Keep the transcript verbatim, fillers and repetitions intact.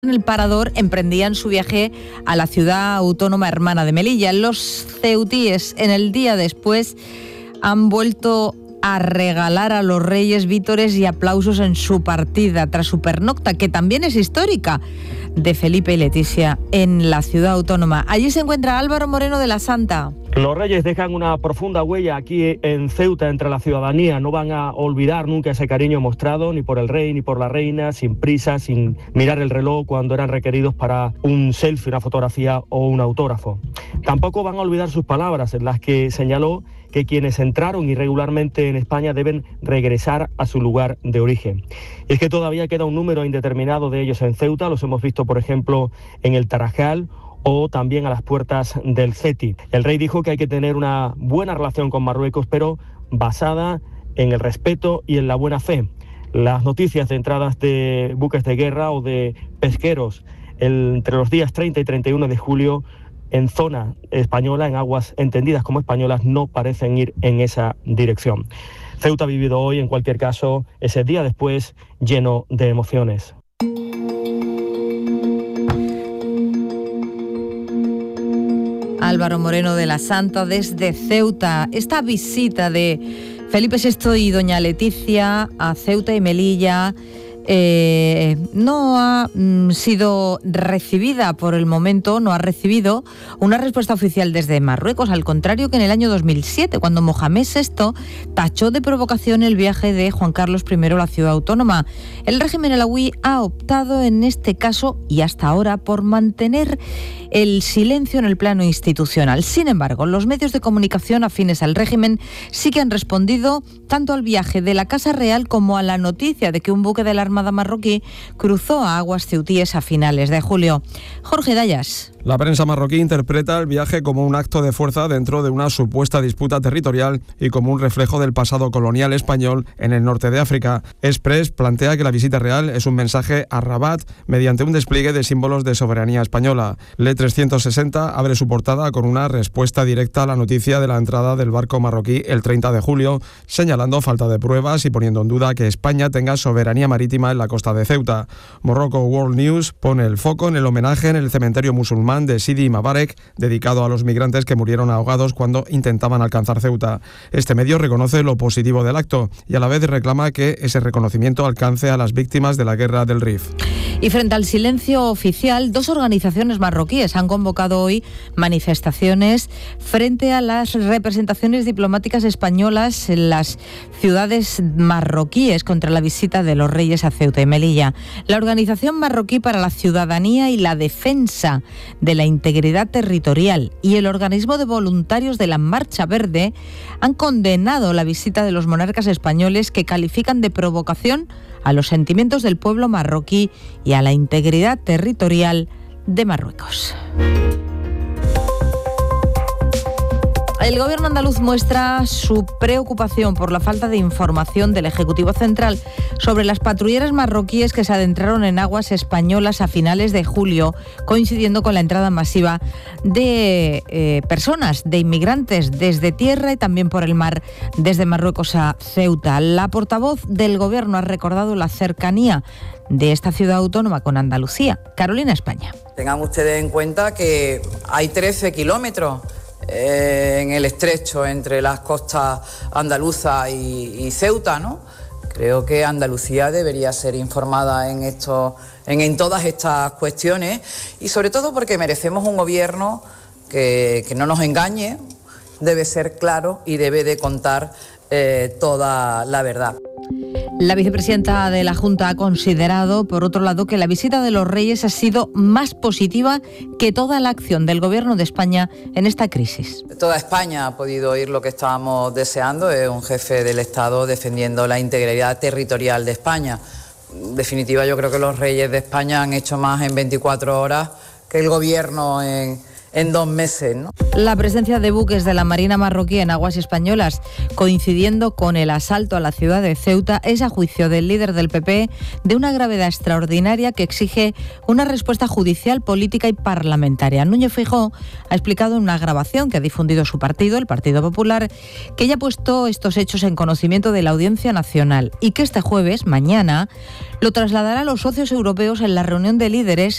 En el Parador emprendían su viaje a la ciudad autónoma hermana de Melilla. Los ceutíes, en el día después, han vuelto a regalar a los reyes vítores y aplausos en su partida tras su pernocta, que también es histórica, de Felipe y Leticia en la ciudad autónoma. Allí se encuentra Álvaro Moreno de la Santa. Los reyes dejan una profunda huella aquí en Ceuta entre la ciudadanía. No van a olvidar nunca ese cariño mostrado ni por el rey ni por la reina, sin prisa, sin mirar el reloj cuando eran requeridos para un selfie, una fotografía o un autógrafo. Tampoco van a olvidar sus palabras en las que señaló que quienes entraron irregularmente en España deben regresar a su lugar de origen. Es que todavía queda un número indeterminado de ellos en Ceuta, los hemos visto por ejemplo en el Tarajal o también a las puertas del Ceti. El rey dijo que hay que tener una buena relación con Marruecos, pero basada en el respeto y en la buena fe. Las noticias de entradas de buques de guerra o de pesqueros entre los días treinta y treinta y uno de julio en zona española, en aguas entendidas como españolas, no parecen ir en esa dirección. Ceuta ha vivido hoy, en cualquier caso, ese día después lleno de emociones. Álvaro Moreno de la Santa desde Ceuta. Esta visita de Felipe sexto y doña Leticia a Ceuta y Melilla Eh, no ha mm, sido recibida por el momento, no ha recibido una respuesta oficial desde Marruecos, al contrario que en el año dos mil siete, cuando Mohamed sexto tachó de provocación el viaje de Juan Carlos primero a la ciudad autónoma. El régimen alauí ha optado en este caso y hasta ahora por mantener el silencio en el plano institucional. Sin embargo, los medios de comunicación afines al régimen sí que han respondido tanto al viaje de la Casa Real como a la noticia de que un buque de la Armada marroquí cruzó a aguas ceutíes a finales de julio. Jorge Dayas. La prensa marroquí interpreta el viaje como un acto de fuerza dentro de una supuesta disputa territorial y como un reflejo del pasado colonial español en el norte de África. Express plantea que la visita real es un mensaje a Rabat mediante un despliegue de símbolos de soberanía española. Le trescientos sesenta abre su portada con una respuesta directa a la noticia de la entrada del barco marroquí el treinta de julio, señalando falta de pruebas y poniendo en duda que España tenga soberanía marítima en la costa de Ceuta. Morocco World News pone el foco en el homenaje en el cementerio musulmán de Sidi Mabarek, dedicado a los migrantes que murieron ahogados cuando intentaban alcanzar Ceuta. Este medio reconoce lo positivo del acto y a la vez reclama que ese reconocimiento alcance a las víctimas de la guerra del Rif. Y frente al silencio oficial, dos organizaciones marroquíes han convocado hoy manifestaciones frente a las representaciones diplomáticas españolas en las ciudades marroquíes contra la visita de los reyes a Ceuta y Melilla. La Organización Marroquí para la Ciudadanía y la Defensa de la Integridad Territorial y el Organismo de Voluntarios de la Marcha Verde han condenado la visita de los monarcas españoles, que califican de provocación a los sentimientos del pueblo marroquí y a la integridad territorial de Marruecos. El gobierno andaluz muestra su preocupación por la falta de información del Ejecutivo Central sobre las patrulleras marroquíes que se adentraron en aguas españolas a finales de julio, coincidiendo con la entrada masiva de eh, personas, de inmigrantes desde tierra y también por el mar desde Marruecos a Ceuta. La portavoz del gobierno ha recordado la cercanía de esta ciudad autónoma con Andalucía. Carolina España. Tengan ustedes en cuenta que hay trece kilómetros en el estrecho entre las costas andaluza y, y Ceuta, ¿no? Creo que Andalucía debería ser informada en, esto, en, en todas estas cuestiones y sobre todo porque merecemos un gobierno que, que no nos engañe, debe ser claro y debe de contar eh, toda la verdad. La vicepresidenta de la Junta ha considerado, por otro lado, que la visita de los reyes ha sido más positiva que toda la acción del Gobierno de España en esta crisis. Toda España ha podido oír lo que estábamos deseando, es un jefe del Estado defendiendo la integridad territorial de España. En definitiva, yo creo que los reyes de España han hecho más en veinticuatro horas que el Gobierno en, en dos meses, ¿no? La presencia de buques de la Marina marroquí en aguas españolas, coincidiendo con el asalto a la ciudad de Ceuta, es, a juicio del líder del P P, de una gravedad extraordinaria que exige una respuesta judicial, política y parlamentaria. Núñez Feijóo ha explicado en una grabación que ha difundido su partido, el Partido Popular, que ya ha puesto estos hechos en conocimiento de la Audiencia Nacional y que este jueves, mañana, lo trasladará a los socios europeos en la reunión de líderes